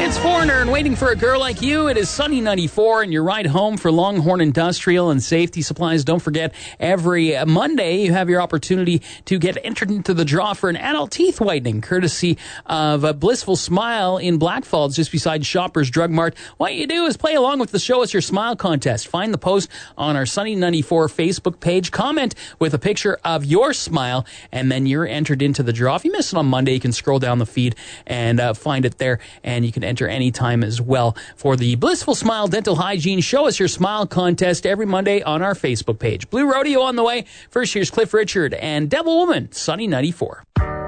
It's Foreigner and Waiting for a Girl Like You. It is Sunny 94 and your ride home for Longhorn Industrial and Safety Supplies. Don't forget, every Monday you have your opportunity to get entered into the draw for an adult teeth whitening, courtesy of a Blissful Smile in Blackfalds, just beside Shoppers Drug Mart. What you do is play along with the Show Us Your Smile contest. Find the post on our Sunny 94 Facebook page, comment with a picture of your smile, and then you're entered into the draw. If you miss it on Monday, you can scroll down the feed and find it there, and you can enter anytime as well for the Blissful Smile Dental Hygiene Show Us Your Smile contest every Monday on our Facebook page. Blue Rodeo on the way. First, here's Cliff Richard and Devil Woman, Sunny 94.